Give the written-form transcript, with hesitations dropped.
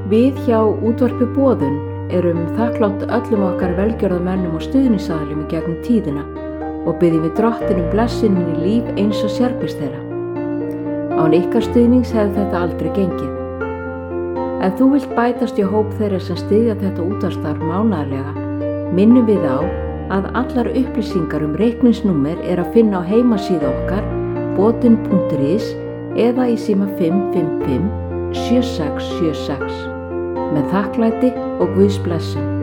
Við hjá Útvarpi Boðun erum þakklátt öllum okkar velgjörðarmönnum og stuðningsaðilum í gegnum tíðina og biðjum við Drottin blessun inn í líf eins og sérbýrs þeirra. Án ykkar stuðnings hefði þetta aldrei gengið. Ef þú vilt bætast í hóp þeirra sem styðja þetta útvarpsstarf mánaðarlega, minnum við á að allar upplýsingar reikningsnúmer að finna á heimasíðu okkar bodun.is eða í síma 555 7676. Með þakklæti og Guðs blessun.